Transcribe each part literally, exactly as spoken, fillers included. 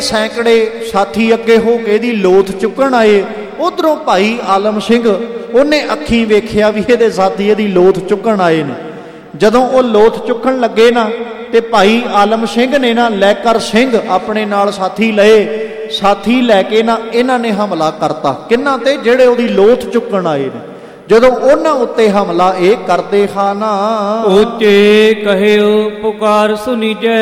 सैकड़े साथी अगे हो के इहदी लोथ चुकण आए। उधरों भाई आलम सिंह उन्हें अखीं वेखिया भी इहदे साथी इहदी लोथ चुकण आए ने। जदों वो लोथ चुकण लगे ना ते भाई आलम सिंह ने ना लैकर सिंह अपने नाल साथी लए। साथी लैके ना इन्हां ने हमला करता किन्हां ते जिहड़े उहदी लोथ चुकण आए ने। जदों उन्हां उत्ते हमला ये करते खाना ऊचे कहियो पुकार सुनीजै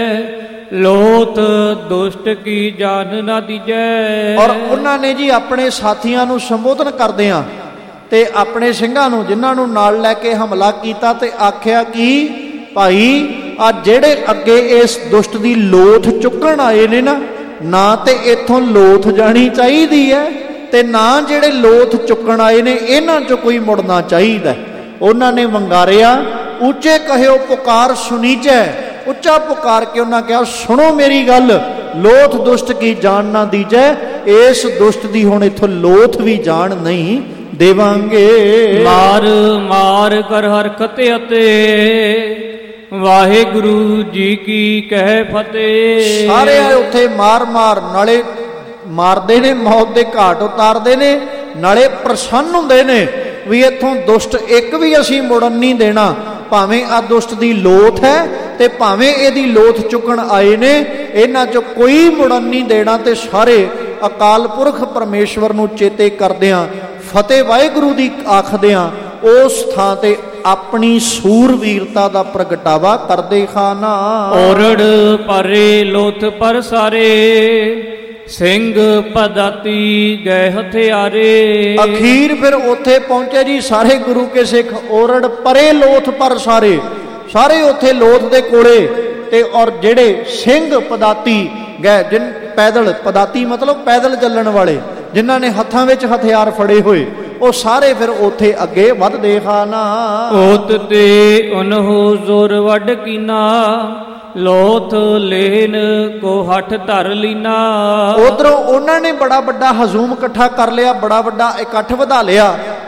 लोथ दुष्ट की जान ना दीजै। और उन्होंने जी अपने साथियों को संबोधन करदियां ते अपने सिंघां नूं जिन्हां नूं नाल लैके हमला कीता ते आख्या कि भाई आ जेड़े अगे इस दुष्ट की लोथ चुकण आए ने ना ना ते इत्थों लोथ जानी चाहिदी है ते ना जेड़े लोथ चुकण आए ने इन्हां चों कोई मुड़ना चाहिदा। उन्होंने वंगारिया ऊचे कहियो पुकार सुनीजै। उच्चा पुकार के उन्हें कहा सुनो मेरी गल लोथ दुष्ट की जान ना दीजै। इस दुष्ट की हुण इथों लोथ भी जान नहीं देवांगे। मार मार कर हरकत अते वाहिगुरु जी की कह फतेह। सारे उत्थे मार मार नाले मारदे ने मौत दे घाट उतारदे ने नाले प्रसन्न हुंदे ने भी इथों दुष्ट एक भी असीं मुड़न नहीं देना। भावें आ दुष्ट की लोथ है ते भावें इहदी लोथ चुकण आए ने इन्हां चों कोई मुड़न नहीं देना। ते सारे अकाल पुरख परमेश्वर नूं चेते करदिआं फतेह वाहिगुरू दी आखदिआं उस थां ते अपनी सूरवीरता दा प्रगटावा करदे खाना। ओरड़ परे लोथ पर सारे सिंह पदाती गए हथियारे। अखीर फिर उत्थे पहुंचे जी सारे गुरु के सिख ओरड़ परे लोथ पर सारे सारे उत्थे लोथ दे कोले ते और जेड़े सिंह पदाती गए जिन पैदल पदाती मतलब पैदल चलण वाले जिन्हां ने हत्थां विच हथियार फड़े हुए वो सारे फिर उत्थे अगे वधदे खाना। ओत ते उन्हो जोर वड कीना लोथ लेन को हठ धर लीना। उधरों उन्होंने बड़ा बड़ा हजूम इकट्ठा कर लिया बड़ा बड़ा इकट्ठ वधा लिया